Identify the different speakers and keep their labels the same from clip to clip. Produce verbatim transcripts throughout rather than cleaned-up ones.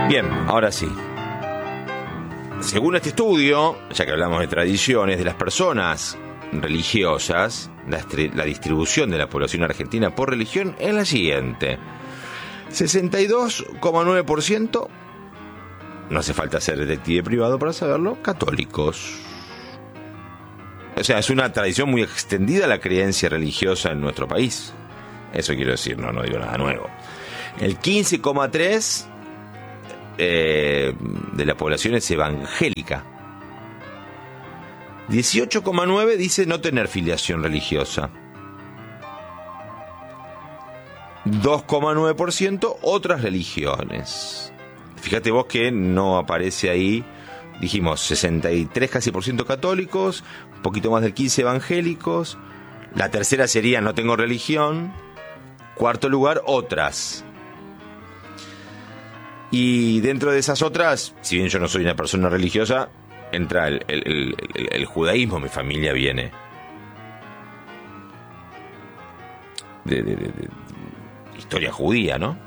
Speaker 1: Bien, ahora sí. Según este estudio, ya que hablamos de tradiciones de las personas religiosas, la, la distribución de la población argentina por religión es la siguiente: sesenta y dos coma nueve por ciento, no hace falta ser detective privado para saberlo, católicos. O sea, es una tradición muy extendida la creencia religiosa en nuestro país. Eso quiero decir, no, no digo nada nuevo. El quince coma tres por ciento eh, de la población es evangélica. dieciocho coma nueve por ciento dice no tener filiación religiosa. dos coma nueve por ciento otras religiones. Fíjate vos que no aparece ahí. Dijimos sesenta y tres casi por ciento católicos, un poquito más del quince evangélicos. La tercera sería no tengo religión. Cuarto lugar, otras. Y dentro de esas otras, si bien yo no soy una persona religiosa, entra el, el, el, el, el judaísmo. Mi familia viene de, de, de, de historia judía, ¿no?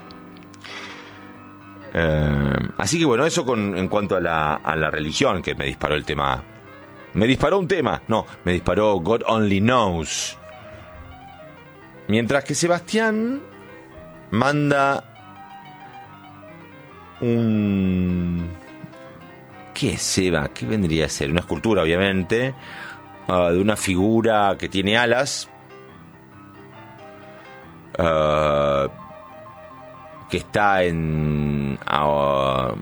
Speaker 1: Eh, así que bueno, eso con, en cuanto a la, a la religión, que me disparó el tema. Me disparó un tema, no, me disparó God Only Knows. Mientras que Sebastián manda un... ¿Qué es, Seba? ¿Qué vendría a ser? Una escultura, obviamente, uh, de una figura que tiene alas, uh, que está en... Uh,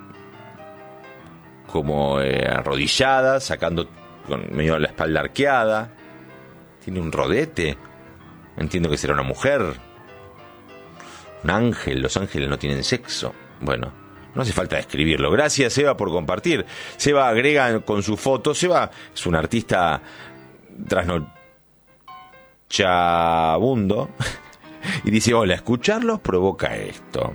Speaker 1: como eh, arrodillada, sacando con medio la espalda arqueada. Tiene un rodete. Entiendo que será una mujer. Un ángel. Los ángeles no tienen sexo. Bueno, no hace falta describirlo. Gracias, Seba, por compartir. Seba agrega con su foto. Seba es un artista trasnochabundo. Y dice, hola, escucharlos provoca esto.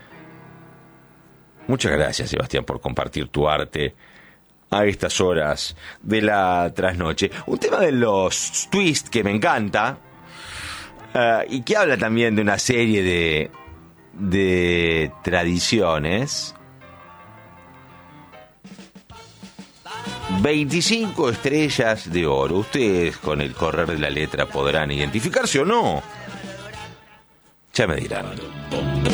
Speaker 1: Muchas gracias, Sebastián, por compartir tu arte a estas horas de la trasnoche. Un tema de los twists que me encanta, uh, y que habla también de una serie de, de tradiciones. veinticinco estrellas de oro. Ustedes con el correr de la letra podrán identificarse o no. Ya me dirán.